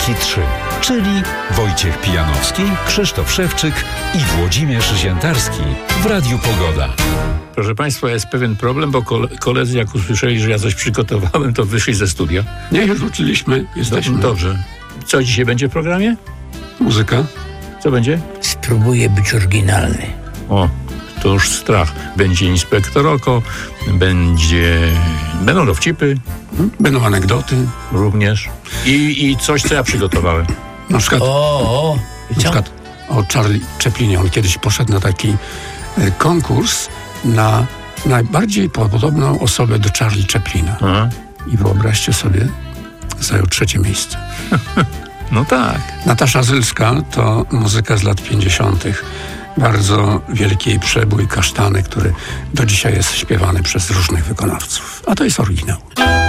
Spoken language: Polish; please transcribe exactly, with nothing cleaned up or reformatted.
jedynki trzy, czyli Wojciech Pijanowski, Krzysztof Szewczyk i Włodzimierz Ziętarski w Radiu Pogoda. Proszę Państwa, jest pewien problem, bo koledzy jak usłyszeli, że ja coś przygotowałem, to wyszli ze studia. Nie, już uczyliśmy, jesteśmy. Dobrze. Co dzisiaj będzie w programie? Muzyka. Co będzie? Spróbuję być oryginalny. O, to już strach. Będzie Inspektor Oko, będzie... będą dowcipy. Będą anegdoty. Również. I, i coś, co ja przygotowałem. Na przykład, O, o. I na co? przykład o Charlie Chaplinie. On kiedyś poszedł na taki e, konkurs na najbardziej podobną osobę do Charlie Chaplina. Aha. I wyobraźcie sobie, zajął trzecie miejsce. No tak. Natasza Zylska to muzyka z lat pięćdziesiątych. Bardzo wielki jej przebój, Kasztany, który do dzisiaj jest śpiewany przez różnych wykonawców. A to jest oryginał.